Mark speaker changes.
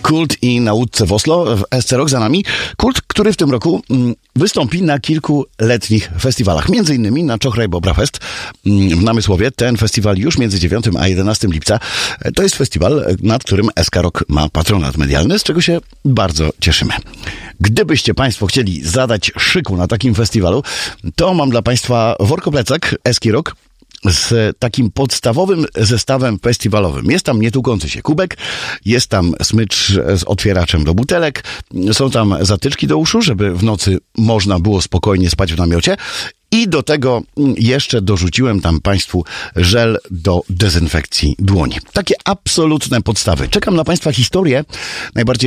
Speaker 1: Kult i na łódce w Oslo, w SC Rock za nami. Kult, który w tym roku wystąpi na kilku letnich festiwalach. Między innymi na Czochraj Bobra Fest w Namysłowie. Ten festiwal już między 9 a 11 lipca. To jest festiwal, nad którym SK Rock ma patronat medialny, z czego się bardzo cieszymy. Gdybyście Państwo chcieli zadać szyku na takim festiwalu, to mam dla Państwa workoplecak SK Rock z takim podstawowym zestawem festiwalowym. Jest tam nietłukący się kubek, jest tam smycz z otwieraczem do butelek, są tam zatyczki do uszu, żeby w nocy można było spokojnie spać w namiocie. I do tego jeszcze dorzuciłem tam Państwu żel do dezynfekcji dłoni. Takie absolutne podstawy. Czekam na Państwa historię, najbardziej